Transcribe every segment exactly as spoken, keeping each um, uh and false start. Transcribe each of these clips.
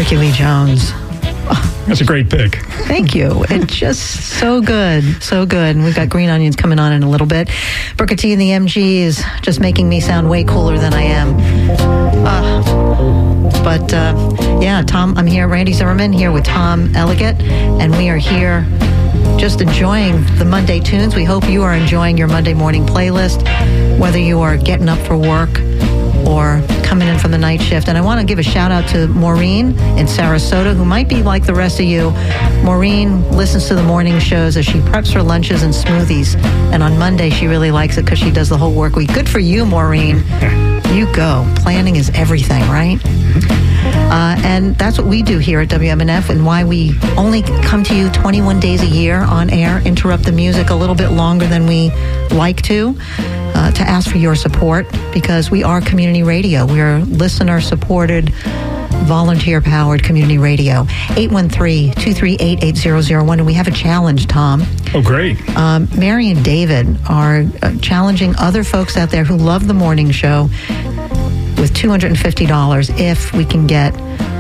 Ricky Lee Jones. That's a great pick. Thank you. It's just so good. So good. And we've got Green Onions coming on in a little bit. Booker T and the M G is just making me sound way cooler than I am. Uh, but, uh, yeah, Tom, I'm here. Randy Zimmerman here with Tom Elliott. And we are here just enjoying the Monday tunes. We hope you are enjoying your Monday morning playlist, whether you are getting up for work or coming in from the night shift. And I want to give a shout out to Maureen in Sarasota, who might be like the rest of you. Maureen listens to the morning shows as she preps her lunches and smoothies. And on Monday, she really likes it because she does the whole work week. Good for you, Maureen. You go. Planning is everything, right? Uh, and that's what we do here at W M N F, and why we only come to you twenty-one days a year on air, interrupt the music a little bit longer than we like to, uh, to ask for your support, because we are community radio. We are listener-supported, volunteer-powered community radio. eight one three, two three eight, eight zero zero one. And we have a challenge, Tom. Oh, great. Um, Mary and David are uh, challenging other folks out there who love the morning show with two hundred fifty dollars if we can get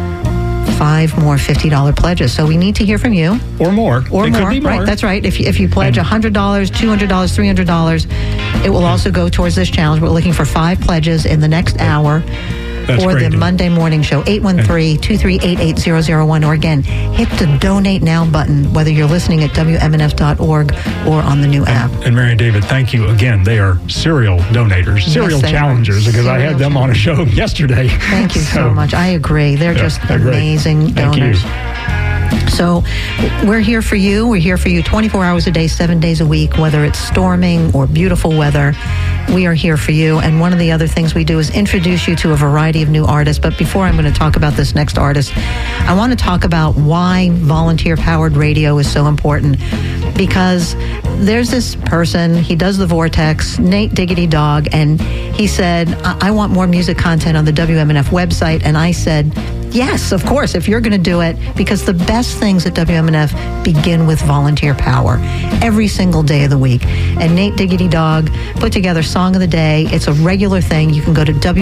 five more fifty dollars pledges. So we need to hear from you. Or more. Or it more. Could be more. Right, that's right. If you, if you pledge one hundred dollars, two hundred dollars, three hundred dollars, it will also go towards this challenge. We're looking for five pledges in the next hour. That's for great, the dude. Monday morning show, eight one three, two three eight, eight zero zero one. Or again, hit the Donate Now button, whether you're listening at W M N F dot org or on the new app. And, and Mary and David, thank you again. They are serial donators, serial Yes, they challengers, are. because I Serial had them on a show yesterday. Thank you so, so much. I agree. They're yeah, just they're amazing great. donors. Thank you. So we're here for you. We're here for you twenty-four hours a day, seven days a week, whether it's storming or beautiful weather. We are here for you. And one of the other things we do is introduce you to a variety of new artists. But before I'm going to talk about this next artist, I want to talk about why volunteer-powered radio is so important. Because there's this person, he does the Vortex, Nate Diggity Dog, and he said, I, I want more music content on the W M N F website. And I said, yes, of course, if you're going to do it, because the best things at W M N F begin with volunteer power every single day of the week. And Nate Diggity Dog put together Song of the Day. It's a regular thing. You can go to W